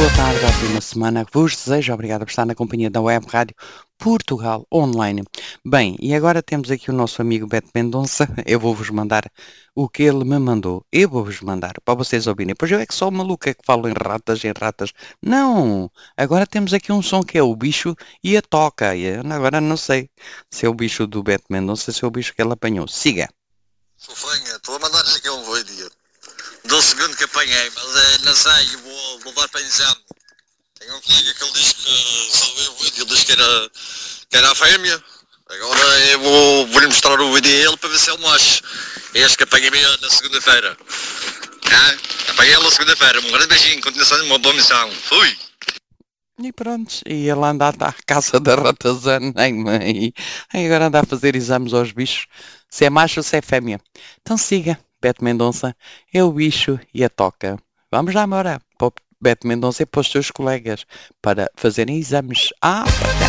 boa tarde, ótima semana que vos desejo. Obrigado por estar na companhia da Web Rádio Portugal Online. Bem, e agora temos aqui o nosso amigo Beto Mendonça. Eu vou-vos mandar o que ele me mandou. Eu vou-vos mandar para vocês ouvirem. Pois eu é que sou maluca que falo em ratas, em ratas. Não! Agora temos aqui um som que é o bicho e a toca. E agora não sei se é o bicho do Beto Mendonça, se é o bicho que ele apanhou. Siga! Fofanha, estou a mandar-lhes aqui um vídeo do segundo que apanhei, mas não sei, vou dar para exame. Tenho um colega que ele disse que só viu o vídeo, diz que era a fêmea. Agora eu vou-lhe mostrar o vídeo a ele para ver se ele macho. Este que apanhei na segunda-feira. Apanhei ele na segunda-feira. Um grande beijinho, continuação de uma boa missão. Fui! E pronto, e ele anda à caça da ratazana, ai mãe. Aí agora anda a fazer exames aos bichos, se é macho ou se é fêmea. Então siga, Beto Mendonça, é o bicho e a toca. Vamos lá, embora, para o Beto Mendonça e para os seus colegas, para fazerem exames.